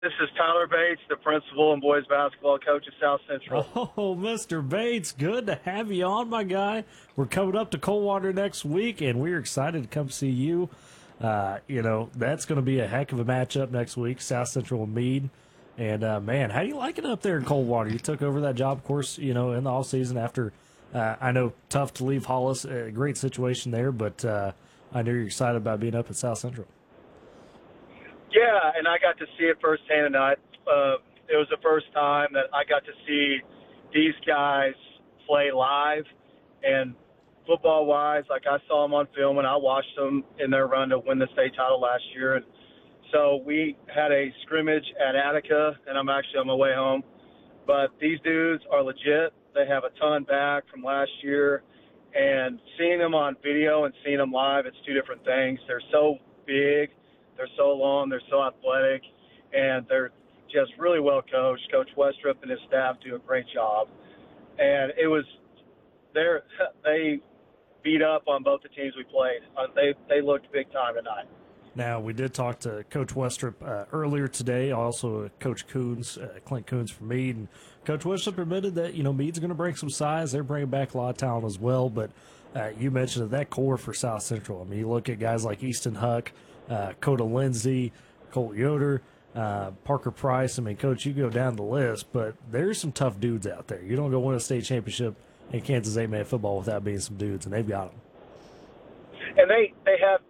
This is Tyler Bates, the principal and boys basketball coach at South Central. Oh, Mr. Bates, good to have you on, my guy. We're coming up to Coldwater next week, and we're excited to come see you. That's going to be a heck of a matchup next week, South Central and Meade. And, man, how do you like it up there in Coldwater? You took over that job, of course, in the offseason after, I know, tough to leave Hollis. A great situation there, but I know you're excited about being up at South Central. Yeah, and I got to see it firsthand tonight. It was the first time that I got to see these guys play live. And football-wise, like I saw them on film, and I watched them in their run to win the state title last year. And so we had a scrimmage at Attica, and I'm actually on my way home. But these dudes are legit. They have a ton back from last year. And seeing them on video and seeing them live, it's two different things. They're so big. They're so long, they're so athletic, and they're just really well coached. Coach Westrup and his staff do a great job. And it was they beat up on both the teams we played. They looked big time tonight. Now, we did talk to Coach Westrup earlier today, also Coach Coons, Clint Coons from Meade. And Coach Westrup admitted that, Meade's going to bring some size. They're bringing back a lot of talent as well. But you mentioned that core for South Central. I mean, you look at guys like Easton Huck, Coda Lindsay, Colt Yoder, Parker Price. I mean, Coach, you go down the list, but there's some tough dudes out there. You don't go win a state championship in Kansas 8-man football without being some dudes, and they've got them. And they have